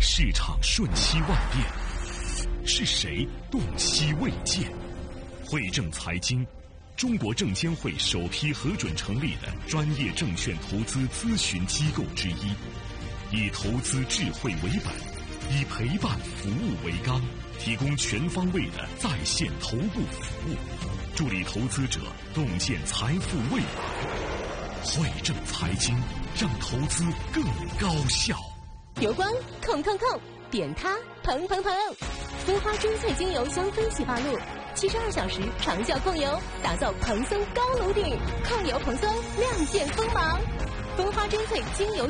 市场瞬息万变，是谁洞悉未见？汇正财经，中国证监会首批核准成立的专业证券投资咨询机构之一，以投资智慧为本，以陪伴服务为纲，提供全方位的在线头部服务，助力投资者洞见财富未来。汇正财经，让投资更高效。 油光控控控，点它蓬蓬蓬，蜂花珍萃精油香氛洗发露，72小时长效控油，打造蓬松高颅顶，控油蓬松，亮剑锋芒。蜂花珍萃精油